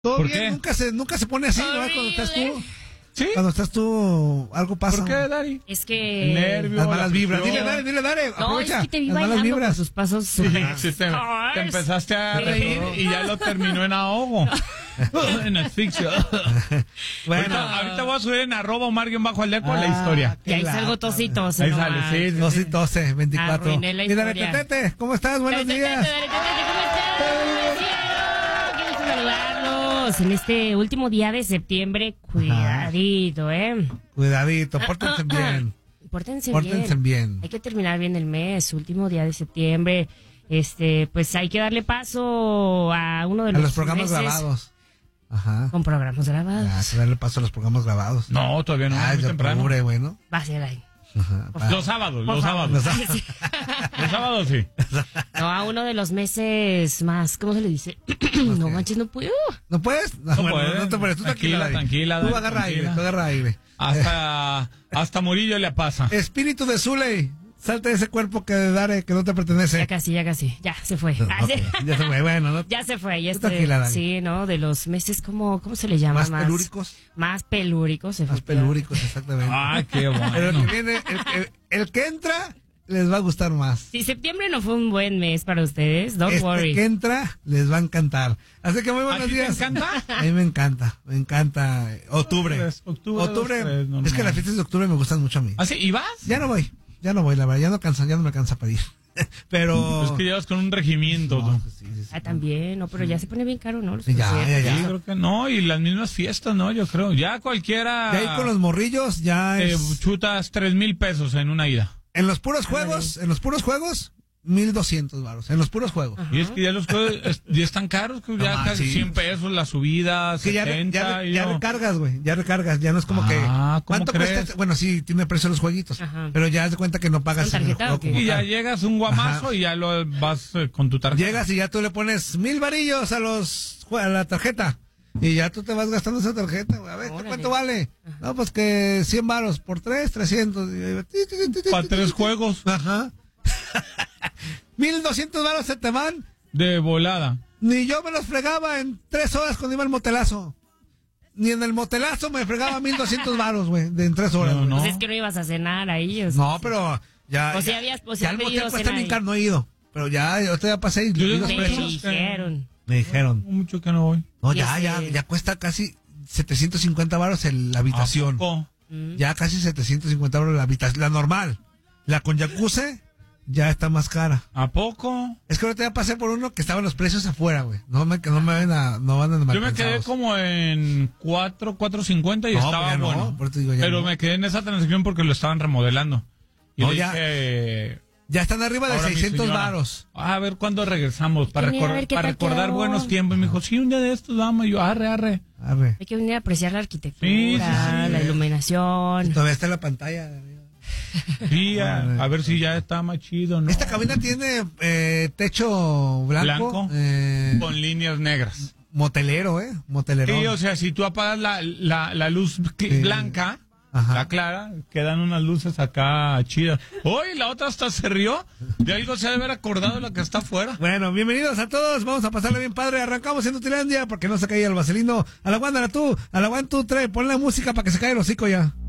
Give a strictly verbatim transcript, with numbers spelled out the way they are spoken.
¿Todo ¿Por bien? qué? Nunca se, nunca se pone así, ¿verdad? Cuando estás tú. ¿Sí? Cuando estás tú, algo pasa. ¿Por qué, Dari? Es que... El nervio, Las malas la vibras. presión. Dile, dale, dile, dale. No, Aprovecha. es que te vi Las malas bailando vibras. con sus pasos. Sí, sí, te, te empezaste a reír y ya lo terminó en ahogo. En asfixia. Bueno. ahorita, ahorita voy a subir en arroba Omar-Aleco la Ah, historia. Y ahí Qué salgo lata. tosito. Ahí sale, sí, sí. dos y doce, veinticuatro. Arruiné la Y dale, historia. Tetete, ¿cómo estás? Buenos días. Quiero saludarlos en este último día de septiembre. Cuidadito, ¿eh? Cuidadito, pórtense bien. Pórtense, Pórtense bien. bien. Hay que terminar bien el mes, último día de septiembre. Este, pues hay que darle paso a uno de A los, los programas meses grabados. Ajá. con programas grabados. Ya, hay que darle paso a los programas grabados. No, todavía no, Ah, muy ya temprano. pobre, güey, ¿no? Va a ser ahí. Ajá. Por Los sábados, Por los favor. sábados. Sí. Los sábados sí. No, a uno de los meses más, ¿cómo se le dice? No manches, no puedo. ¿No puedes? No, No bueno, puede. no te puedes. Tú Tranquila, Dari. tranquila, Tú Dari, agarra tranquila. aire, tú agarra aire. Hasta, hasta Murillo le pasa. Espíritu de Zuley, salte de ese cuerpo que Dare, que no te pertenece. Ya casi, ya casi. Ya se fue. Ok, Ah, sí. ya se fue, bueno, ¿no? Ya se fue. Ya Tú este, tranquila, Dani. sí, ¿no? De los meses, ¿cómo, cómo se le llama? Más pelúricos. Más pelúricos, Más efectivamente. pelúricos, exactamente. Ay, qué Pero el bueno. que viene, el, que- el que entra, les va a gustar más. Si septiembre no fue un buen mes para ustedes, don't Este worry. que entra, les va a encantar. Así que muy ¿A buenos ti te días. encanta? A mí me encanta, me encanta. eh, Octubre. Tres, octubre, dos, tres, normal. Es que las fiestas de octubre me gustan mucho a mí. ¿Ah, sí? ¿Y vas? Ya no voy, ya no voy, la verdad, ya no cansa, ya no me cansa para ir. Pero... Es que llevas con un regimiento. No, tú. pues sí, sí, sí. Ah, también, no, pero ya se pone bien caro, ¿no? Los Sí, ya, conciertos. ya, Sí, creo que no, y las mismas fiestas, ¿no? Yo creo. Ya cualquiera De ahí con los morrillos, ya te es... chutas tres mil pesos en una ida. En los puros juegos, en los puros juegos, mil doscientos varos. En los puros juegos. Y es que ya los juegos es- ya están caros, que ya No, casi sí. cien pesos la subida, Que ya, re- setenta. ya, re- y ya yo- recargas, güey. Ya recargas. Ya no es como Ah, que. ¿cómo ¿Cuánto crees? cuesta? Bueno, sí, tiene precio los jueguitos. Ajá. Pero ya haz de cuenta que no pagas ¿Con en el tarjeta juego o qué? como Y ya tal. llegas un guamazo Ajá. y ya lo vas eh, con tu tarjeta. Llegas y ya tú le pones mil varillos a los a la tarjeta. Y ya tú te vas gastando esa tarjeta, güey. A ver, ¿qué Órale. ¿cuánto vale? No, pues que cien varos por tres, trescientos. Y ahí va, ti, ti, ti, ti, Para ti, tres ti. juegos Ajá. mil doscientos varos se te van. de volada. Ni yo me los fregaba en tres horas cuando iba al motelazo. Ni en el motelazo me fregaba mil doscientos varos, güey, de en tres horas. No, güey. no. Pues es que no ibas a cenar ahí. O sea, No, pero ya. O sea, ya- habías- o sea, ya el pedido motel cuesta cena bien ahí. caro, no he ido. Pero ya, yo te ya pasé y Yo vi ya los me me precios. dijeron. Me dijeron. Mucho que no voy. No, Y ya, ya, ese- ya cuesta casi setecientos cincuenta varos en la habitación. ¿A poco? Mm. Ya casi setecientos cincuenta varos la habitación. La normal. La con jacuzzi ya está más cara. ¿A poco? Es que ahorita ya pasé por uno que estaban los precios afuera, güey. No me, que no me van a, no van a Yo me malpensados. quedé como en cuatro, cuatro cincuenta y No, estaba pues ya no, bueno. por eso digo, ya Pero no. me quedé en esa transacción porque lo estaban remodelando. Y No, le ya. dije, Ya están arriba de ahora mi seiscientos señora, varos. A ver cuándo regresamos para, Venía a recor- ver qué para tal recordar quedó. buenos tiempos. Y me dijo, sí, un día de estos vamos. Y yo, arre, arre. Arre. Hay que venir a apreciar la arquitectura, Sí, sí, sí. la iluminación. Todavía está en la pantalla. de arriba. Sí, a, a ver si ya está más chido, ¿no? Esta cabina tiene eh, techo blanco. Blanco. eh, Con líneas negras. motelero, ¿eh? Motelero. Sí, o sea, si tú apagas la, la, la luz cl- Sí. blanca, Ajá. la clara, quedan unas luces acá chidas. Uy, la otra hasta se rió. De algo se debe haber acordado la que está afuera. Bueno, bienvenidos a todos. Vamos a pasarle bien padre. Arrancamos en Utilandia porque no se caía el vaselino. A la guándala tú, a la guan tú, trae, pon la música para que se caiga el hocico ya.